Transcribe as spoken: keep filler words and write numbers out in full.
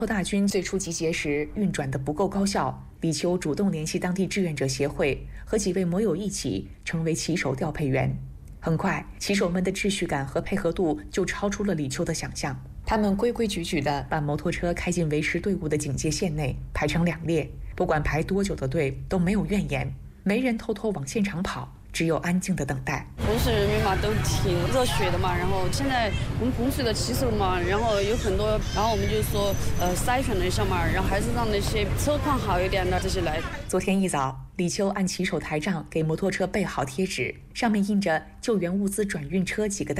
大军最初集结时运转得不够高效，李秋主动联系当地志愿者协会，和几位摩友一起成为骑手调配员。很快，骑手们的秩序感和配合度就超出了李秋的想象。他们规规矩矩地把摩托车开进维持队伍的警戒线内，排成两列，不管排多久的队都没有怨言，没人偷偷往现场跑，只有安静的等待。 红水人民嘛都挺热血的嘛，然后现在我们红水的骑手嘛，然后有很多，然后我们就说呃筛选了一下嘛，然后还是让那些车况好一点的这些来。 昨天一早，李秋按骑手台账给摩托车备好贴纸，上面印着救援物资转运车几个